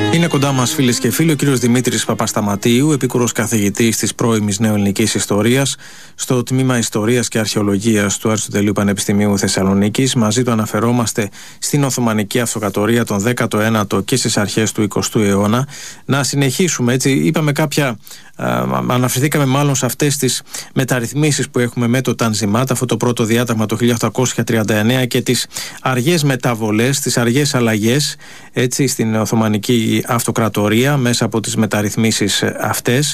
Είναι κοντά μας, φίλες και φίλοι, ο κύριος Δημήτρης Παπασταματίου, επίκουρος καθηγητής της πρώιμης νεοελληνικής ιστορίας στο τμήμα Ιστορίας και Αρχαιολογίας του Αριστοτελείου Πανεπιστημίου Θεσσαλονίκης. Μαζί του αναφερόμαστε στην Οθωμανική Αυτοκρατορία τον 19ο και στις αρχές του 20ου αιώνα. Να συνεχίσουμε, έτσι, είπαμε αναφερθήκαμε μάλλον σε αυτές τις μεταρρυθμίσεις που έχουμε με το Τανζιμάτ, αυτό το πρώτο διάταγμα το 1839, και τις αργές μεταβολές, τις αργές αλλαγές, έτσι, στην Οθωμανική Αυτοκρατορία μέσα από τις μεταρρυθμίσεις αυτές.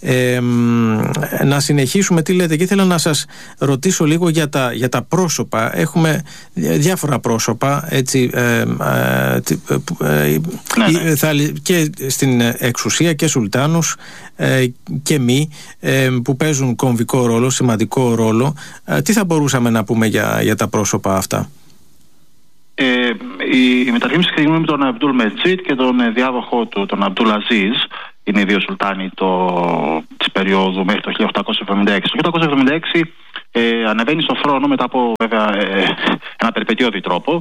Να συνεχίσουμε, τι λέτε, και ήθελα να σας ρωτήσω λίγο για τα πρόσωπα. Έχουμε διάφορα πρόσωπα, έτσι, και στην εξουσία, και σουλτάνους και μη, που παίζουν κομβικό ρόλο, σημαντικό ρόλο. Τι θα μπορούσαμε να πούμε για τα πρόσωπα αυτά? Η μεταρρύθμιση ξεκινούν με τον Αμπτούλ Μετζίτ και τον διάδοχό του, τον Αμπτούλ Αζίζ. Είναι οι δύο σουλτάνοι της περίοδου μέχρι το 1876. Το 1876 ανεβαίνει στο θρόνο μετά από, βέβαια, ένα περιπετειώδη τρόπο,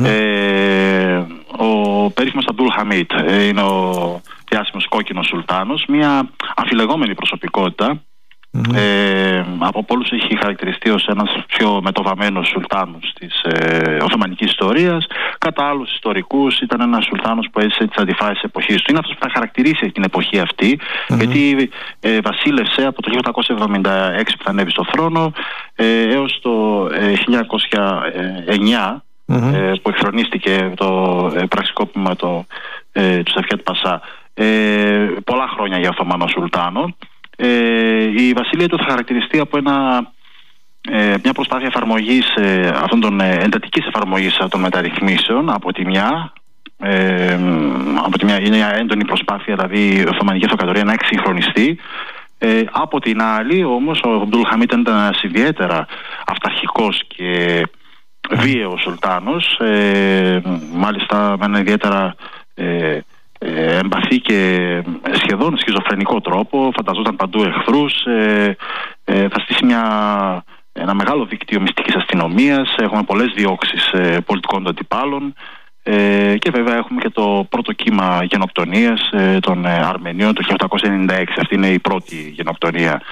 ο περίφημος Αμπτούλ Χαμίτ. Είναι ο διάσημος κόκκινος σουλτάνος, μια αμφιλεγόμενη προσωπικότητα. Από πολλούς έχει χαρακτηριστεί ως ένας πιο μετοβαμένος σουλτάνος της Οθωμανικής ιστορίας. Κατά άλλους ιστορικούς ήταν ένας σουλτάνος που έζησε τις αντιφάσεις εποχής του. Είναι αυτός που θα χαρακτηρίσει την εποχή αυτή, γιατί βασίλευσε από το 1876 που θα ανέβει στο θρόνο έως το 1909, που εκθρονίστηκε το πραξικόπημα του Σαφιέτ Πασά. Πολλά χρόνια για Οθωμανό σουλτάνο. Η βασιλεία του θα χαρακτηριστεί από μια προσπάθεια εφαρμογής, εντατικής εφαρμογής των μεταρρυθμίσεων από τη μια. Είναι μια έντονη προσπάθεια, δηλαδή, η Οθωμανική Αυτοκρατορία να εξυγχρονιστεί. Από την άλλη όμως ο Αμπτούλ Χαμίτ ήταν ένας ιδιαίτερα αυταρχικός και βίαιος σουλτάνος, μάλιστα με ένα ιδιαίτερα εμπαθή και σχεδόν σχιζοφρενικό τρόπο. Φανταζόταν παντού εχθρούς, θα στήσει ένα μεγάλο δίκτυο μυστικής αστυνομίας. Έχουμε πολλές διώξεις πολιτικών των αντιπάλων, και βέβαια έχουμε και το πρώτο κύμα γενοκτονίας των Αρμενίων το 1896. Αυτή είναι η πρώτη γενοκτονία.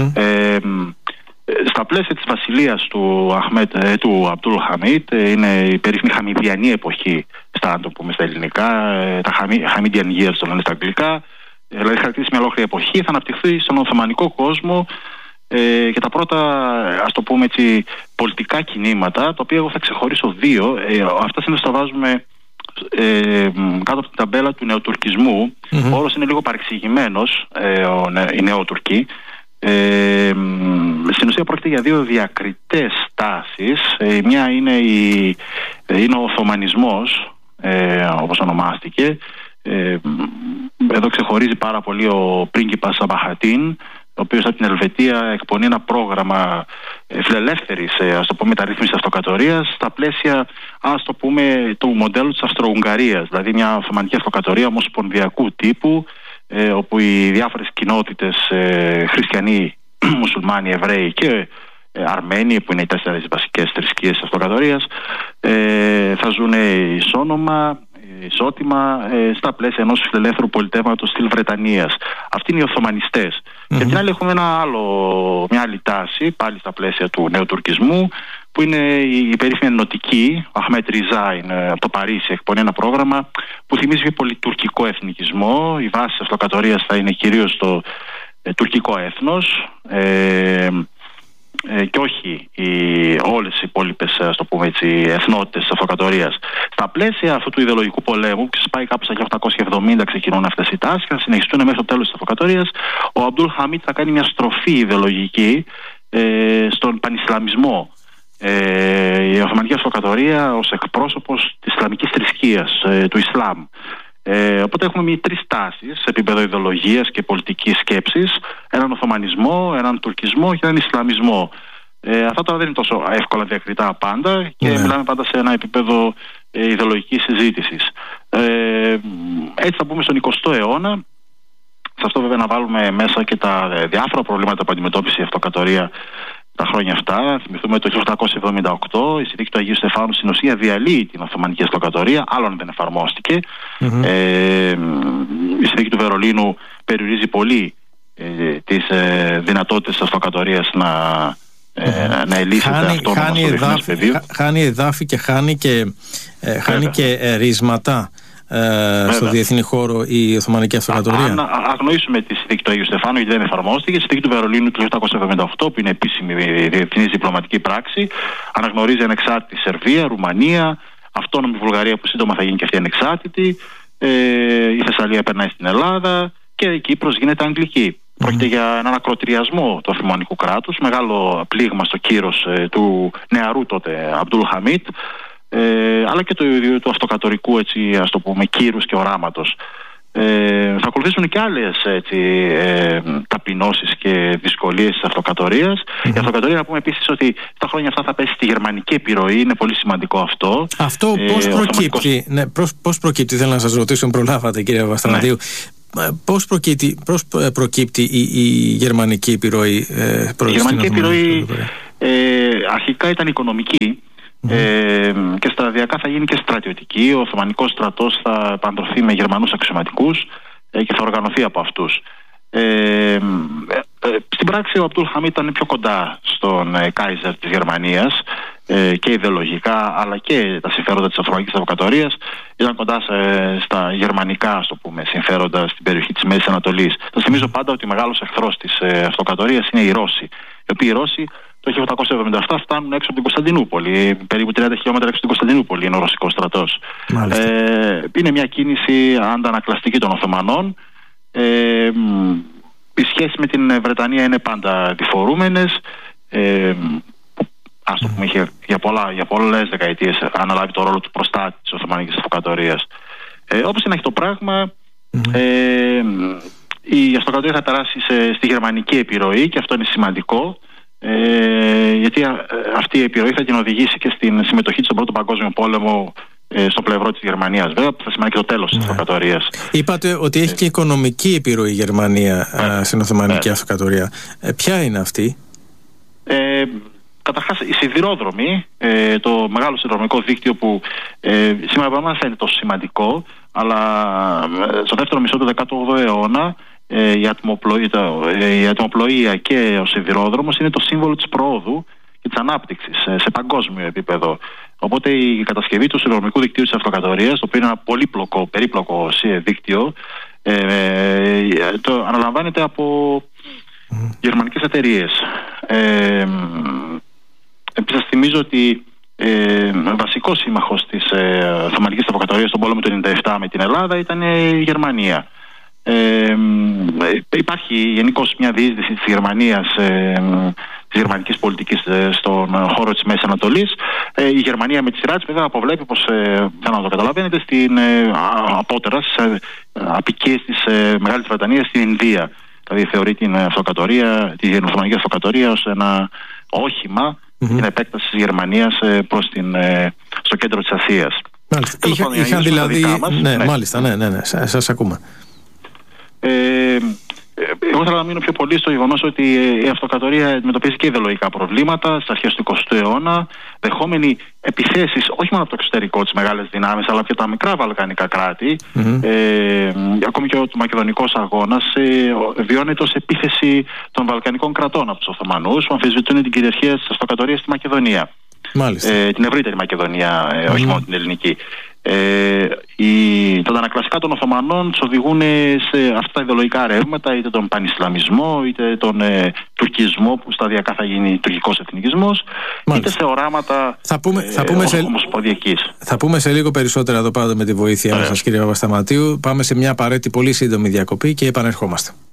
Στα πλαίσια της βασιλείας του Αμπτούλ Χαμίτ, είναι η περίφημη Χαμιδιανή εποχή, να το πούμε στα ελληνικά, τα Hamidian Years το λένε στα αγγλικά, δηλαδή χαρακτηρίζει μια ολόκληρη εποχή. Θα αναπτυχθεί στον Οθωμανικό κόσμο και τα πρώτα, ας το πούμε έτσι, πολιτικά κινήματα, τα οποία εγώ θα ξεχωρίσω δύο. Αυτά συνήθως τα βάζουμε κάτω από την ταμπέλα του νεοτουρκισμού. Ο όρος είναι λίγο παρεξηγημένος, οι νεοτουρκοί. Στην ουσία πρόκειται για δύο διακριτές τάσεις. Μια είναι ο Οθωμανισμός, όπως ονομάστηκε. Εδώ ξεχωρίζει πάρα πολύ ο πρίγκιπας Σαμπαχατίν, ο οποίος από την Ελβετία εκπονεί ένα πρόγραμμα φιλελεύθερης, ας το πούμε, μεταρρύθμισης αυτοκρατορίας στα πλαίσια, ας το πούμε, του μοντέλου της Αυστρο-Ουγγαρίας, δηλαδή μια Οθωμανική Αυτοκρατορία ομοσπονδιακού τύπου, όπου οι διάφορες κοινότητες, χριστιανοί, μουσουλμάνοι, Εβραίοι και Αρμένοι, που είναι οι 4 βασικές θρησκείες της Αυτοκρατορίας, θα ζουν ισόνομα, ισότιμα, στα πλαίσια ενός φιλελεύθερου πολιτεύματος στυλ Βρετανίας. Αυτοί είναι οι Οθωμανιστές. Και την άλλη έχουμε μια άλλη τάση, πάλι στα πλαίσια του νεοτουρκισμού, που είναι η περίφημη ενωτική. Ο Αχμέτ Ριζάιν από το Παρίσι εκπονεί ένα πρόγραμμα που θυμίζει πιο πολύ τουρκικό εθνικισμό. Η βάση της αυτοκρατορίας θα είναι κυρίως το τουρκικό έθνος, και όχι όλες οι υπόλοιπες, ας το πούμε έτσι, εθνότητες της αυτοκρατορίας. Στα πλαίσια αυτού του ιδεολογικού πολέμου, που ξεσπάει κάπου στα 1870, ξεκινούν αυτές οι τάσεις και θα συνεχιστούν μέχρι το τέλος της αυτοκρατορίας. Ο Αμπτούλ Χαμίτ θα κάνει μια στροφή ιδεολογική στον πανισλαμισμό. Η Οθωμανική Αυτοκρατορία ως εκπρόσωπος της Ισλαμικής θρησκείας, του Ισλάμ. Οπότε έχουμε τρεις τάσεις σε επίπεδο ιδεολογίας και πολιτικής σκέψης: έναν Οθωμανισμό, έναν Τουρκισμό και έναν Ισλαμισμό. Αυτά τώρα δεν είναι τόσο εύκολα διακριτά πάντα και μιλάμε πάντα σε ένα επίπεδο ιδεολογικής συζήτησης. Έτσι θα πούμε στον 20ο αιώνα. Σε αυτό βέβαια να βάλουμε μέσα και τα διάφορα προβλήματα που αντιμετώπισε η Αυτοκρατορία τα χρόνια αυτά. Θυμηθούμε το 1878 η συνθήκη του Αγίου Στεφάνου στην ουσία διαλύει την Οθωμανική Αυτοκρατορία, άλλον δεν εφαρμόστηκε. Η συνθήκη του Βερολίνου περιορίζει πολύ τις δυνατότητες της Αυτοκρατορίας να ελύσεται αυτόνομα στο διεθνές πεδίο. Χάνει εδάφη και χάνει και ρίσματα στο διεθνή χώρο η Οθωμανική Αυτοκρατορία. Αν αγνοήσουμε τη συνθήκη του Αγίου Στεφάνου, γιατί δεν εφαρμόστηκε, η συνθήκη του Βερολίνου του 1878, που είναι επίσημη διεθνής διπλωματική πράξη, αναγνωρίζει ανεξάρτητη Σερβία, Ρουμανία, αυτόνομη Βουλγαρία που σύντομα θα γίνει και αυτή ανεξάρτητη, η Θεσσαλία περνάει στην Ελλάδα και η Κύπρος γίνεται αγγλική. Πρόκειται για έναν ακροτηριασμό του Οθωμανικού κράτους, μεγάλο πλήγμα στο κύρος του νεαρού τότε Αμπτούλ Χαμίτ, αλλά και του αυτοκρατορικού, έτσι, ας το πούμε, κύρους και οράματος. Θα ακολουθήσουν και άλλες ταπεινώσεις και δυσκολίες της αυτοκρατορίας. Η αυτοκρατορία, να πούμε επίσης ότι τα χρόνια αυτά θα πέσει στη γερμανική επιρροή, είναι πολύ σημαντικό αυτό. Αυτό πώς προκύπτει, πώς προκύπτει, θέλω να σας ρωτήσω, προλάβατε κύριε Παπασταματίου. Πώς προκύπτει η γερμανική επιρροή η γερμανική επιρροή αρχικά ήταν οικονομική και σταδιακά θα γίνει και στρατιωτική. Ο Οθωμανικός στρατός θα επαντρωθεί με Γερμανούς αξιωματικούς και θα οργανωθεί από αυτούς. Στην πράξη ο Αμπτούλ Χαμίτ ήταν πιο κοντά στον Κάιζερ της Γερμανίας και ιδεολογικά, αλλά και τα συμφέροντα της Οθωμανικής Αυτοκρατορίας ήταν κοντά στα γερμανικά, ας το πούμε, συμφέροντα στην περιοχή της Μέσης Ανατολής. Θα θυμίζω πάντα ότι μεγάλος εχθρός της Αυτοκρατορίας είναι οι Ρώσοι, οι οποίοι οι Ρώσοι το 1877 φτάνουν έξω από την Κωνσταντινούπολη, περίπου 30 χιλιόμετρα έξω από την Κωνσταντινούπολη είναι ο ρωσικός στρατός. Είναι μια κίνηση αντανακλαστική των Οθωμανών. Οι σχέσεις με την Βρετανία είναι πάντα διφορούμενες. Ας το πούμε, είχε για πολλές δεκαετίες αναλάβει το ρόλο του προστάτη της Οθωμανικής Αυτοκρατορίας. Όπως είναι το πράγμα, η Αυτοκρατορία θα περάσει στη γερμανική επιρροή και αυτό είναι σημαντικό, γιατί αυτή η επιρροή θα την οδηγήσει και στην συμμετοχή της στον Πρώτο Παγκόσμιο Πόλεμο στο πλευρό της Γερμανίας, βέβαια, που θα σημαίνει και το τέλος της Αυτοκρατορίας. Είπατε ότι έχει και οικονομική επιρροή η Γερμανία στην Οθωμανική Αυτοκρατορία. Ποια είναι αυτή? Καταρχάς, οι σιδηρόδρομοι, το μεγάλο σιδηροδρομικό δίκτυο που σήμερα μπορεί να φαίνεται τόσο σημαντικό, αλλά στο δεύτερο μισό του 18ου αιώνα η ατμοπλοεία και ο σιδηρόδρομος είναι το σύμβολο της προόδου και της ανάπτυξης σε παγκόσμιο επίπεδο. Οπότε η κατασκευή του σιδηροδρομικού δικτύου της Αυτοκρατορίας, το οποίο είναι ένα πολύπλοκο, περίπλοκο δίκτυο, το αναλαμβάνεται από γερμανικές εταιρείες. Επίσης θυμίζω ότι βασικός σύμμαχος της Οθωμανικής Αυτοκρατορίας στον πόλεμο του 1997 με την Ελλάδα ήταν η Γερμανία. Υπάρχει γενικώς μια διείσδυση της Γερμανίας, της γερμανικής πολιτικής στον χώρο της Μέσης Ανατολής. Η Γερμανία με τη σειρά της βέβαια αποβλέπει, πως θέλω να το καταλαβαίνετε, απότερα στις απικίες της Μεγάλης Βρετανίας στην Ινδία. Δηλαδή θεωρεί την την Οθωμανική Αυτοκρατορία ως ένα όχημα για την επέκταση της Γερμανίας στο κέντρο της Ασίας. Είχαν δηλαδή... Ναι, σας ακούμε. Εγώ θέλω να μείνω πιο πολύ στο γεγονός ότι η Αυτοκρατορία αντιμετωπίζει και ιδεολογικά προβλήματα στις αρχές του 20ου αιώνα, δεχόμενη επιθέσεις όχι μόνο από το εξωτερικό, τις μεγάλες δυνάμεις, αλλά και τα μικρά βαλκανικά κράτη. Ακόμη και ο μακεδονικός αγώνας βιώνεται ως επίθεση των βαλκανικών κρατών από τους Οθωμανούς, που αμφισβητούν την κυριαρχία της Αυτοκρατορίας στη Μακεδονία. Την ευρύτερη Μακεδονία, όχι μόνο την ελληνική. Τα αντανακλαστικά των Οθωμανών τους οδηγούν σε αυτά τα ιδεολογικά ρεύματα, είτε τον πανισλαμισμό, είτε τον τουρκισμό, που σταδιακά θα γίνει τουρκικός εθνικισμός, είτε σε οράματα ομοσπονδιακής. Θα πούμε σε λίγο περισσότερα εδώ πάντα με τη βοήθεια σας, κύριε Παπασταματίου. Πάμε σε μια απαραίτητη πολύ σύντομη διακοπή και επανερχόμαστε.